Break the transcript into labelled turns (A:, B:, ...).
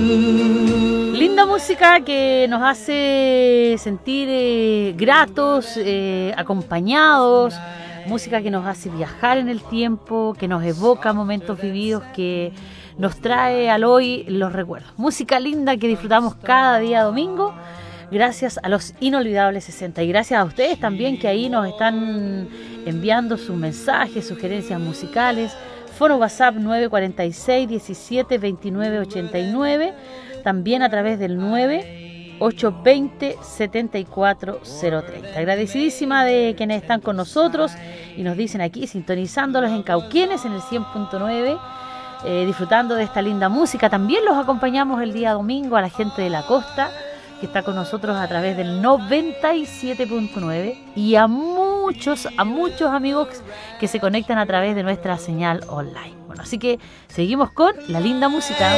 A: Linda música que nos hace sentir gratos, acompañados, música que nos hace viajar en el tiempo, que nos evoca momentos vividos, que nos trae al hoy los recuerdos. Música linda que disfrutamos cada día domingo, gracias a los inolvidables 60. Y gracias a ustedes también que ahí nos están enviando sus mensajes, sugerencias musicales. Foro WhatsApp 946 17 29 89, también a través del 9820 74030. Agradecidísima de quienes están con nosotros y nos dicen aquí, sintonizándolos en Cauquenes en el 100.9, disfrutando de esta linda música. También los acompañamos el día domingo a la gente de la costa que está con nosotros a través del 97.9 y a muchos amigos que se conectan a través de nuestra señal online. Bueno, así que seguimos con la linda música.